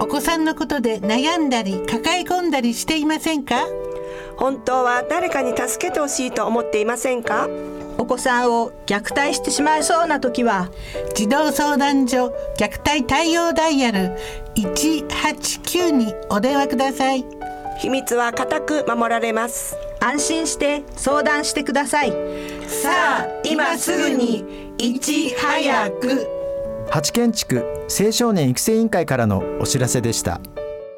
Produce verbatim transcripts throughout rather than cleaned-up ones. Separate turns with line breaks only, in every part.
子さんのことで悩んだり抱え込んだりしていませんか？
本当は誰かに助けてほしいと思っていませんか？
お子さんを虐待してしまいそうな時は、
児童相談所虐待対応ダイヤルいちはちきゅうにお電話ください。
秘密は固く守られます。
安心して相談してください。
さあ今すぐにいち早く。
八軒地区青少年育成委員会からのお知らせでした。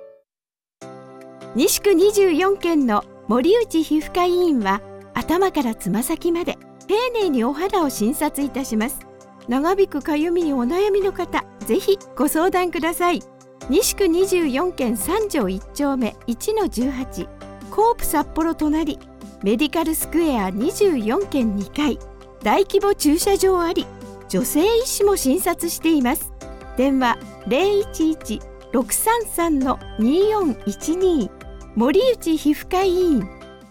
西区にじゅうよんけんの森内皮膚科医院は、頭からつま先まで丁寧にお肌を診察いたします。長引くかゆみにお悩みの方、ぜひご相談ください。西区にじゅうよんけんさん条いち丁目 いちのじゅうはち、コープ札幌隣、メディカルスクエアにじゅうよんけんにかい、大規模駐車場あり、女性医師も診察しています。電話 ゼロいちいち ろくさんさん によんいちに、森内皮膚科医院。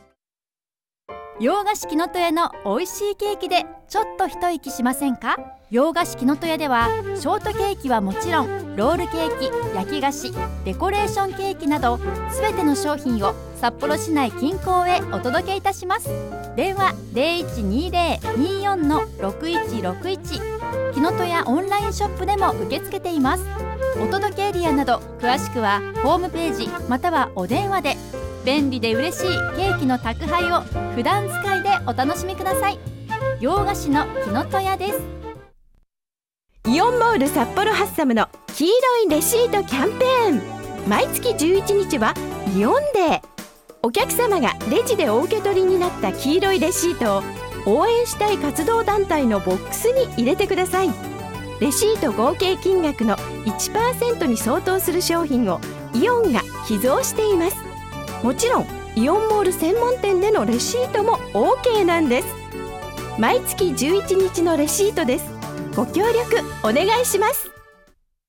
洋菓子きのとやの美味しいケーキでちょっと一息しませんか？洋菓子きのとやでは、ショートケーキはもちろん、ロールケーキ、焼き菓子、デコレーションケーキなどすべての商品を札幌市内近郊へお届けいたします。電話 ゼロいちにゼロ によん ろくいちろくいち、きのとやオンラインショップでも受け付けています。お届けエリアなど詳しくはホームページまたはお電話で。便利で嬉しいケーキの宅配を普段使いでお楽しみください。洋菓子のきのとやです。
イオンモール札幌ハッサムの黄色いレシートキャンペーン。毎月じゅういちにちはイオンデー。お客様がレジでお受け取りになった黄色いレシートを応援したい活動団体のボックスに入れてください。レシート合計金額の いちパーセント に相当する商品をイオンが寄贈しています。もちろんイオンモール専門店でのレシートも オーケー なんです。毎月じゅういちにちのレシートです。ご協力お願いします。